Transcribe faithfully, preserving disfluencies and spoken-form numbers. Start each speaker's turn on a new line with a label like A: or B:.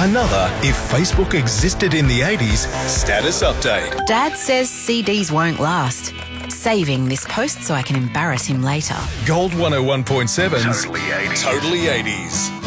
A: Another If Facebook Existed in the eighties status update.
B: Dad says C Ds won't last. Saving this post so I can embarrass him later.
A: Gold one oh one point seven's
C: Totally eighties.
A: Totally eighties.